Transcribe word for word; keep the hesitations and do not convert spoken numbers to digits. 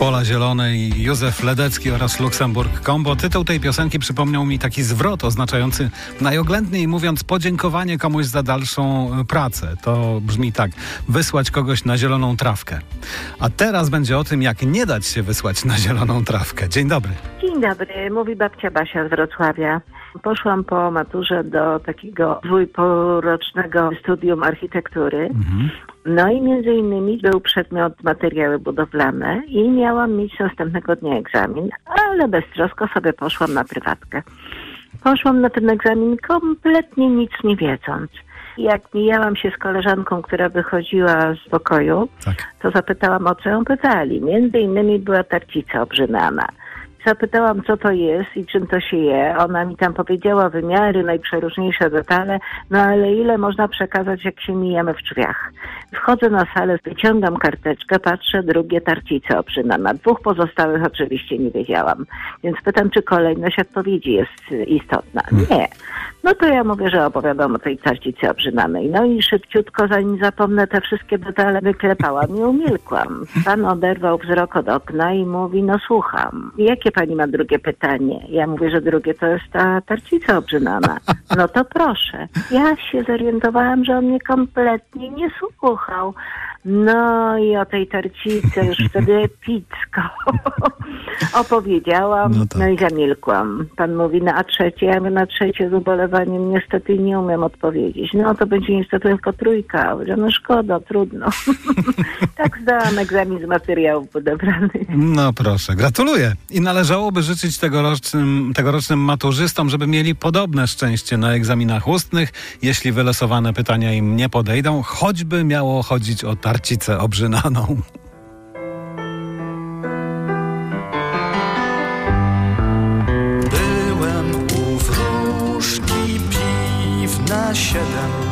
Pola Zielone i Józef Ledecki oraz Luksemburg Combo. Tytuł tej piosenki przypomniał mi taki zwrot oznaczający najoględniej mówiąc podziękowanie komuś za dalszą pracę. To brzmi tak: wysłać kogoś na zieloną trawkę. A teraz będzie o tym, jak nie dać się wysłać na zieloną trawkę. Dzień dobry. Dzień dobry, mówi babcia Basia z Wrocławia. Poszłam po maturze do takiego dwójporocznego studium architektury. Mhm. No i między innymi był przedmiot materiały budowlane i miałam mieć następnego dnia egzamin, ale beztrosko sobie poszłam na prywatkę. Poszłam na ten egzamin kompletnie nic nie wiedząc. Jak mijałam się z koleżanką, która wychodziła z pokoju, tak. to zapytałam, o co ją pytali. Między innymi była tarcica obrzynana. Zapytałam, co to jest i czym to się je. Ona mi tam powiedziała wymiary, najprzeróżniejsze detale, no ale ile można przekazać, jak się mijamy w drzwiach. Wchodzę na salę, wyciągam karteczkę, patrzę, drugie tarcice obrzynana. Dwóch pozostałych oczywiście nie wiedziałam. Więc pytam, czy kolejność odpowiedzi jest istotna. Nie. No to ja mówię, że opowiadam o tej tarcicy obrzynanej. No i szybciutko, zanim zapomnę te wszystkie detale, wyklepałam i umilkłam. Pan oderwał wzrok od okna i mówi, no słucham. Jakie pani ma drugie pytanie? Ja mówię, że drugie to jest ta tarcica obrzynana. No to proszę. Ja się zorientowałam, że on mnie kompletnie nie słuchał. No i o tej tarcicy już wtedy epicko opowiedziałam, no, tak. no i zamilkłam. Pan mówi, no a trzecie? Ja mówię, na trzecie z ubolewaniem niestety nie umiem odpowiedzieć. No to będzie niestety tylko trójka. No szkoda, trudno. Tak zdałam egzamin z materiałów budowlanych. No proszę, gratuluję. I należałoby życzyć tegorocznym, tegorocznym maturzystom, żeby mieli podobne szczęście na egzaminach ustnych, jeśli wylosowane pytania im nie podejdą, choćby miało chodzić o tarcicę obrzynaną. Byłem u wróżki piw na siedem.